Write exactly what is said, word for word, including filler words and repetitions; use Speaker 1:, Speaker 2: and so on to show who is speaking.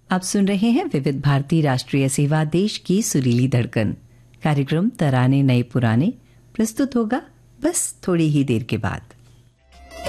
Speaker 1: आप सुन रहे हैं विविध भारती राष्ट्रीय सेवा, देश की सुरीली धड़कन। कार्यक्रम तराने नए पुराने प्रस्तुत होगा बस थोड़ी ही देर के बाद।